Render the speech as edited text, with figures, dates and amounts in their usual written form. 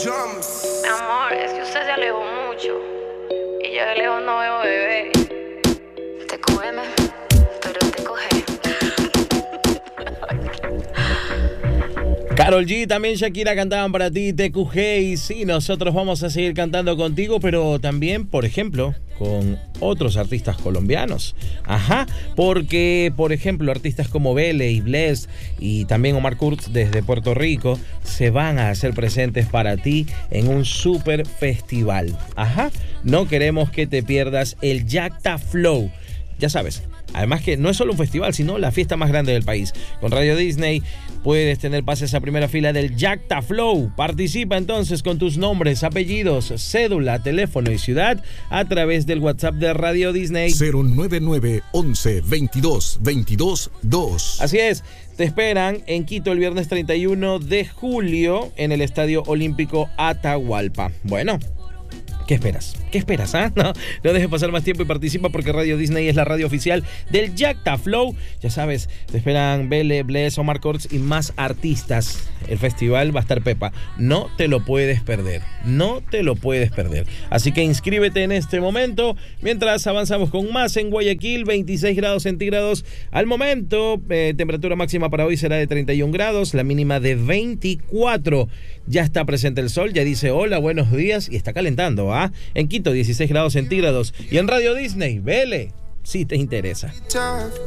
Mi amor, es que usted se alejó mucho y yo de lejos no veo bebé. TQM, pero te coge. Karol G, también Shakira cantaban para ti, TQG, y sí, nosotros vamos a seguir cantando contigo, pero también, por ejemplo, con otros artistas colombianos. Ajá, porque, por ejemplo, artistas como Bele y Bless y también Omar Kurz desde Puerto Rico se van a hacer presentes para ti en un super festival. Ajá, no queremos que te pierdas el Yacta Flow. Ya sabes, además que no es solo un festival, sino la fiesta más grande del país. Con Radio Disney puedes tener pases a primera fila del Yacta Flow. Participa entonces con tus nombres, apellidos, cédula, teléfono y ciudad a través del WhatsApp de Radio Disney 099 11 22 22 2. Así es, te esperan en Quito el viernes 31 de julio en el Estadio Olímpico Atahualpa. Bueno, ¿qué esperas? ¿Qué esperas? No dejes pasar más tiempo y participa, porque Radio Disney es la radio oficial del Yacta Flow. Ya sabes, te esperan Bele, Bless, Omar Kurz y más artistas. El festival va a estar pepa. No te lo puedes perder. No te lo puedes perder. Así que inscríbete en este momento. Mientras avanzamos con más en Guayaquil, 26 grados centígrados al momento. Temperatura máxima para hoy será de 31 grados, la mínima de 24. Ya está presente el sol, ya dice hola, buenos días y está calentando, ¿ah? En Quito, 16 grados centígrados. Y en Radio Disney, vele, si te interesa.